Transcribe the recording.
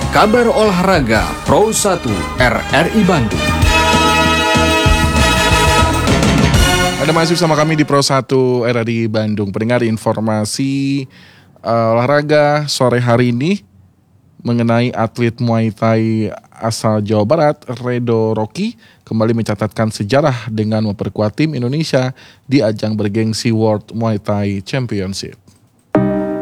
Kabar olahraga Pro 1 RRI Bandung. Anda masih bersama kami di Pro 1 RRI Bandung. Pendengar, informasi olahraga sore hari ini mengenai atlet Muay Thai asal Jawa Barat, Redo Rocky, kembali mencatatkan sejarah dengan memperkuat tim Indonesia di ajang bergengsi World Muay Thai Championship.